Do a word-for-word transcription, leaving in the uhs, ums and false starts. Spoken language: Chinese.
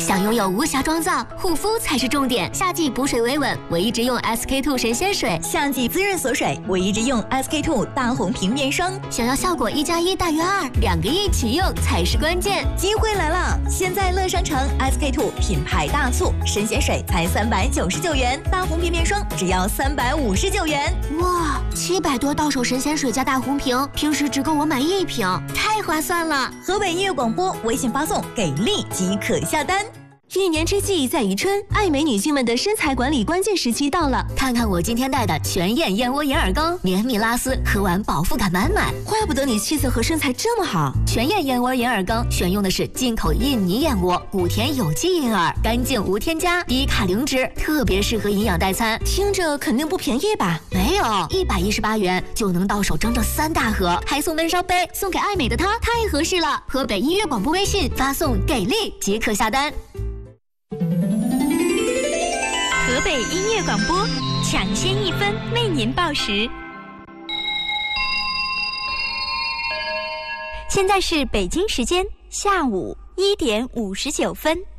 想拥有无瑕妆造，护肤才是重点。夏季补水维稳，我一直用 S K two 神仙水； 夏季滋润锁水，我一直用 S K two 大红瓶面霜。 想要效果一加一大于二，两个一起用才是关键。 机会来了！现在乐商城 S K two 品牌大促，神仙水才三百九十九元，大红瓶面霜只要三百五十九元。 哇，七百多到手神仙水加大红瓶，平时只够我买一瓶，太划算了！ 河北音乐广播微信发送“给力”即可下单。 一年之计在于春，爱美女性们的身材管理关键时期到了。看看我今天带的全燕燕窝眼耳膏，绵密拉丝，喝完饱腹感满满。 怪不得你气色和身材这么好。 全燕燕窝眼耳膏选用的是进口印尼燕窝，谷田有机银耳，干净无添加，低卡零脂，特别适合营养代餐。 听着肯定不便宜吧？ 没有，一百一十八元就能到手整整三大盒，还送闷烧杯，送给爱美的她太合适了。河北音乐广播微信发送给力即可下单。 河北音乐广播，抢先一分为您报时。现在是北京时间下午一点五十九分。